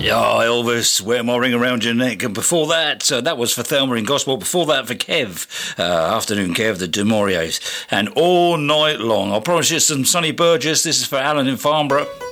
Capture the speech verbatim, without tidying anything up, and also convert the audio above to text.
Oh, Elvis, wear my ring around your neck. And before that, uh, that was for Thelma in Gospel. Before that, for Kev, uh, Afternoon Kev, the Du Mauriers. And All Night Long. I'll promise you some Sonny Burgess. This is for Alan in Farnborough.